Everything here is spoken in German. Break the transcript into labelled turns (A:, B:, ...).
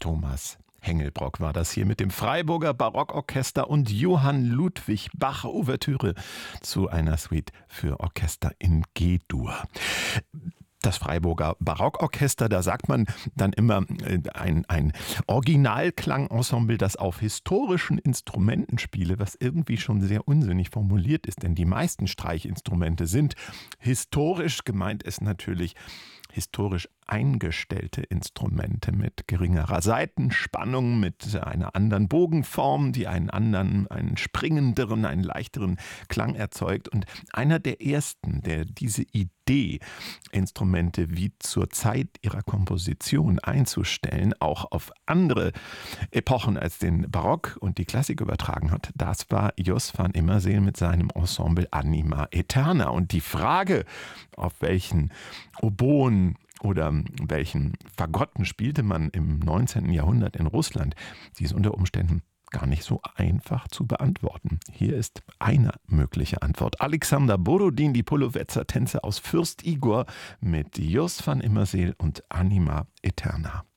A: Thomas Hengelbrock war das hier mit dem Freiburger Barockorchester und Johann Ludwig Bach Ouvertüre zu einer Suite für Orchester in G-Dur. Das Freiburger Barockorchester, da sagt man dann immer ein Originalklangensemble, das auf historischen Instrumenten spiele, was irgendwie schon sehr unsinnig formuliert ist, denn die meisten Streichinstrumente sind historisch, gemeint ist natürlich historisch eingestellte Instrumente mit geringerer Saitenspannung, mit einer anderen Bogenform, die einen springenderen, einen leichteren Klang erzeugt. Und einer der ersten, der diese Idee, Instrumente wie zur Zeit ihrer Komposition einzustellen, auch auf andere Epochen als den Barock und die Klassik übertragen hat, das war Jos van Immerseel mit seinem Ensemble Anima Aeterna. Und die Frage, auf welchen Oboen oder welchen Fagotten spielte man im 19. Jahrhundert in Russland, die ist unter Umständen gar nicht so einfach zu beantworten. Hier ist eine mögliche Antwort. Alexander Borodin, die Polovetzer Tänze aus Fürst Igor mit Jos van Immerseel und Anima Aeterna.